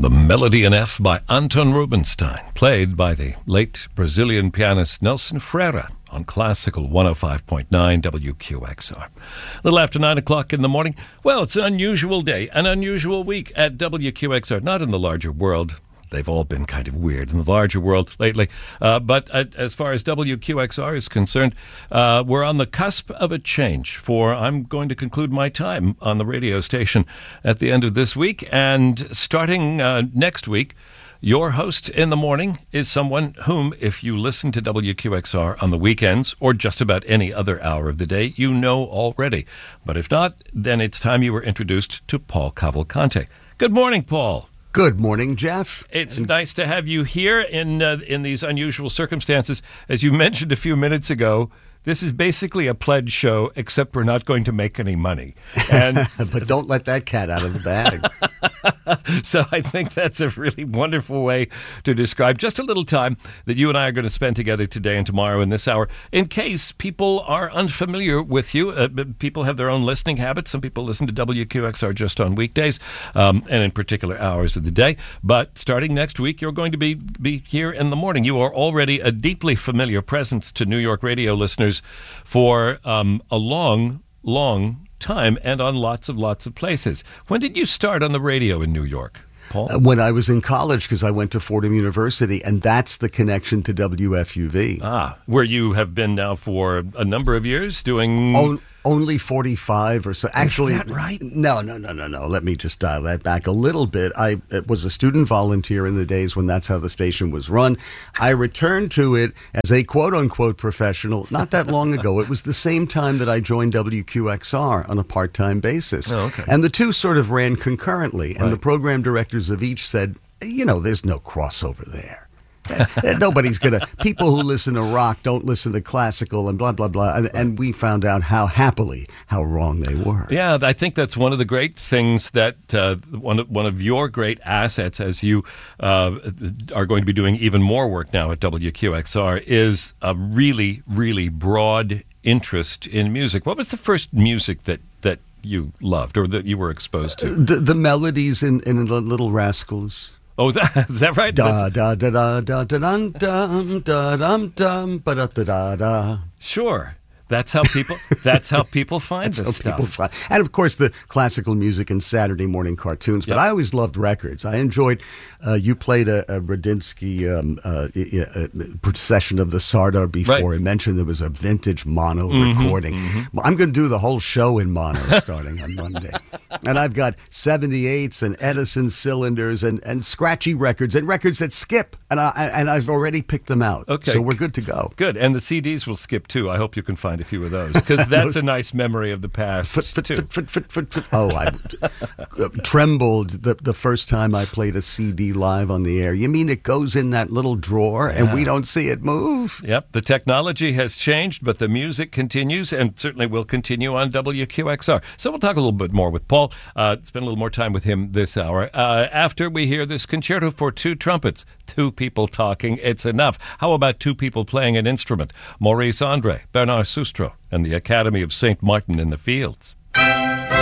The Melody in F by Anton Rubinstein, played by the late Brazilian pianist Nelson Freire on Classical 105.9 WQXR. A little after 9 o'clock in the morning. Well, it's an unusual day, an unusual week at WQXR, not in the larger world. They've all been kind of weird in the larger world lately. But as far as WQXR is concerned, we're on the cusp of a change I'm going to conclude my time on the radio station at the end of this week. And starting next week, your host in the morning is someone whom, if you listen to WQXR on the weekends or just about any other hour of the day, you know already. But if not, then it's time you were introduced to Paul Cavalcante. Good morning, Paul. Good morning, Jeff. It's nice to have you here in these unusual circumstances. As you mentioned a few minutes ago, this is basically a pledge show, except we're not going to make any money. And but don't let that cat out of the bag. So I think that's a really wonderful way to describe just a little time that you and I are going to spend together today and tomorrow in this hour. In case people are unfamiliar with you, people have their own listening habits. Some people listen to WQXR just on weekdays and in particular hours of the day. But starting next week, you're going to be here in the morning. You are already a deeply familiar presence to New York radio listeners for a long time and on lots of places. When did you start on the radio in New York, Paul? When I was in college, because I went to Fordham University, and that's the connection to WFUV. Where you have been now for a number of years doing... Only 45 or so. Actually, is that right? No. Let me just dial that back a little bit. I was a student volunteer in the days when that's how the station was run. I returned to it as a quote-unquote professional not that long ago. It was the same time that I joined WQXR on a part-time basis. Oh, okay. And the two sort of ran concurrently. And Right. the program directors of each said, there's no crossover there. Nobody's going to... People who listen to rock don't listen to classical and blah, blah, blah. And we found out how wrong they were. Yeah, I think that's one of the great things that one of your great assets as you are going to be doing even more work now at WQXR is a really, really broad interest in music. What was the first music that you loved or that you were exposed to? The melodies in the Little Rascals. Oh, is that right? Da da da da da da dum dum da dum dum ba da da da. Sure. That's how people find this stuff. And of course the classical music and Saturday morning cartoons. But I always loved records. I enjoyed. You played a Radinsky procession of the Sardar before. Right. I mentioned there was a vintage mono recording. Mm-hmm. I'm going to do the whole show in mono starting on Monday. And I've got 78s and Edison cylinders and scratchy records and records that skip. And I've already picked them out. Okay. So we're good to go. Good. And the CDs will skip too. I hope you can find a few of those because that's a nice memory of the past too. I trembled the first time I played a CD live on the air. You mean it goes in that little drawer and we don't see it move? Yep. The technology has changed, but the music continues and certainly will continue on WQXR. So we'll talk a little bit more with Paul. Spend a little more time with him this hour. After we hear this concerto for two trumpets, two people talking, it's enough. How about two people playing an instrument? Maurice Andre, Bernard Sustro, and the Academy of St. Martin in the Fields.